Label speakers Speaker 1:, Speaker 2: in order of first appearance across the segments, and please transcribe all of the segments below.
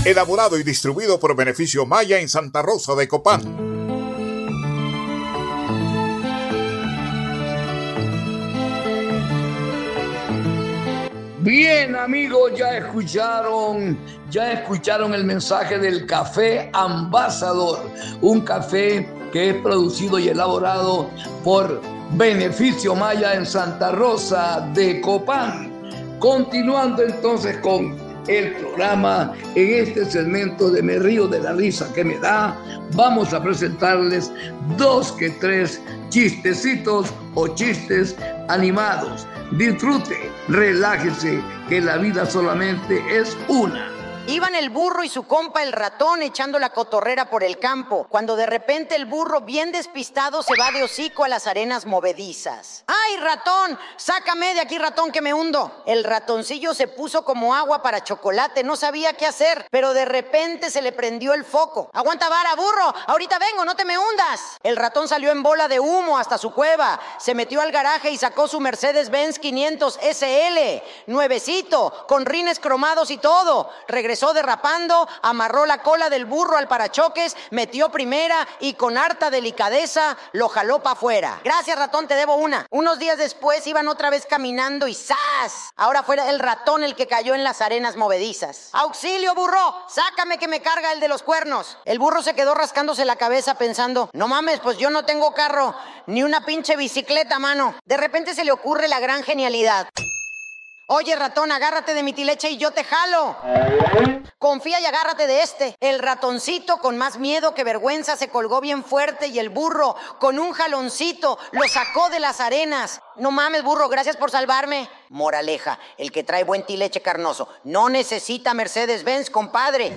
Speaker 1: Elaborado y distribuido por Beneficio Maya en Santa Rosa de Copán.
Speaker 2: Bien, amigos, ya escucharon el mensaje del Café Ambassador, un café que es producido y elaborado por Beneficio Maya en Santa Rosa de Copán. Continuando entonces con el programa, en este segmento de Me Río de la Risa que me da, vamos a presentarles 2 que 3 chistecitos o chistes animados. Disfrute, relájese, que la vida solamente es una.
Speaker 3: Iban el burro y su compa el ratón echando la cotorrera por el campo, cuando de repente el burro, bien despistado, se va de hocico a las arenas movedizas. ¡Ay, ratón! ¡Sácame de aquí, ratón, que me hundo! El ratoncillo se puso como agua para chocolate, no sabía qué hacer, pero de repente se le prendió el foco. ¡Aguanta vara, burro! ¡Ahorita vengo, no te me hundas! El ratón salió en bola de humo hasta su cueva, se metió al garaje y sacó su Mercedes-Benz 500 SL, nuevecito, con rines cromados y todo. Regresó derrapando, amarró la cola del burro al parachoques, metió primera y con harta delicadeza lo jaló para afuera. Gracias, ratón, te debo una. Unos días después iban otra vez caminando y ¡zas! Ahora fuera el ratón el que cayó en las arenas movedizas. ¡Auxilio, burro! ¡Sácame que me carga el de los cuernos! El burro se quedó rascándose la cabeza pensando, no mames, pues yo no tengo carro, ni una pinche bicicleta, mano. De repente se le ocurre la gran genialidad. Oye, ratón, agárrate de mi tileche y yo te jalo. Confía y agárrate de este. El ratoncito, con más miedo que vergüenza, se colgó bien fuerte y el burro, con un jaloncito, lo sacó de las arenas. No mames, burro, gracias por salvarme. Moraleja, el que trae buen tileche carnoso no necesita Mercedes-Benz, compadre.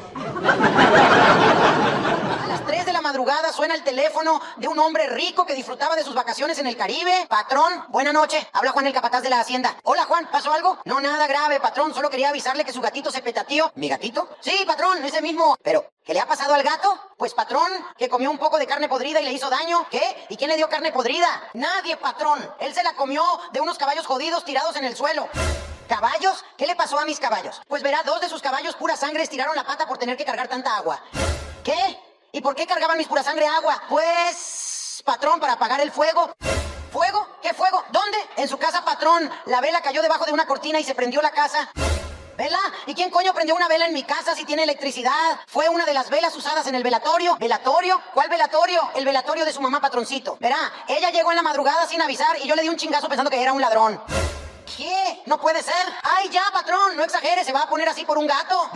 Speaker 3: A las 3 de la madrugada suena el teléfono de un hombre rico que disfrutaba de sus vacaciones en el Caribe. Patrón, buena noche. Habla Juan, el capataz de la hacienda. Hola, Juan, ¿pasó algo? No, nada grave, patrón. Solo quería avisarle que su gatito se petateó. ¿Mi gatito? Sí, patrón, ese mismo. Pero, ¿qué le ha pasado al gato? Pues, patrón, que comió un poco de carne podrida y le hizo daño. ¿Qué? ¿Y quién le dio carne podrida? Nadie, patrón. Él se la comió de unos caballos jodidos tirados en el suelo. ¿Caballos? ¿Qué le pasó a mis caballos? Pues verá, 2 de sus caballos pura sangre estiraron la pata por tener que cargar tanta agua. ¿Qué? ¿Y por qué cargaban mis pura sangre agua? Pues, patrón, para apagar el fuego. ¿Fuego? ¿Qué fuego? ¿Dónde? En su casa, patrón. La vela cayó debajo de una cortina y se prendió la casa. ¿Vela? ¿Y quién coño prendió una vela en mi casa si tiene electricidad? Fue una de las velas usadas en el velatorio. ¿Velatorio? ¿Cuál velatorio? El velatorio de su mamá, patroncito. Verá, ella llegó en la madrugada sin avisar y yo le di un chingazo pensando que era un ladrón. ¿Qué? No puede ser. Ay, ya, patrón, no exagere, se va a poner así por un gato.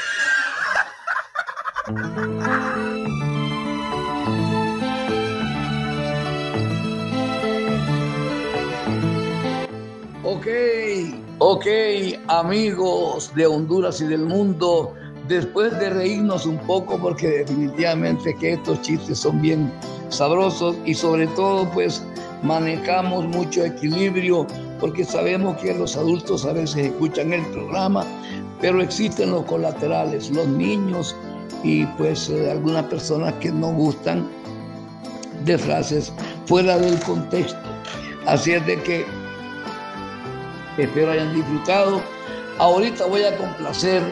Speaker 2: Ok, amigos de Honduras y del mundo, después de reírnos un poco, porque definitivamente que estos chistes son bien sabrosos y sobre todo pues manejamos mucho equilibrio, porque sabemos que los adultos a veces escuchan el programa, pero existen los colaterales, los niños y pues algunas personas que no gustan de frases fuera del contexto. Así es de que espero hayan disfrutado. Ahorita voy a complacer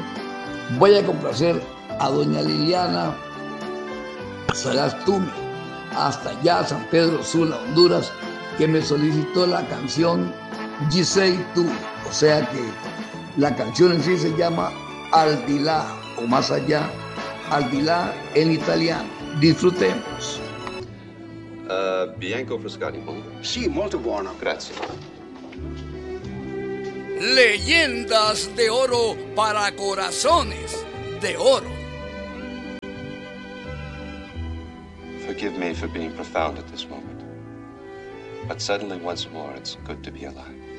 Speaker 2: a doña Liliana Sagastume, hasta allá San Pedro Sula, Honduras, que me solicitó la canción Gisei Tú, o sea que la canción en sí se llama Al di là, o más allá, Al di là en italiano. Disfrutemos.
Speaker 4: Bianco Frascati, buono?
Speaker 5: Sì, molto buono.
Speaker 4: Grazie.
Speaker 6: Leyendas de oro para corazones de oro.
Speaker 4: Forgive me for being profound at this moment, but suddenly once more it's good to be alive.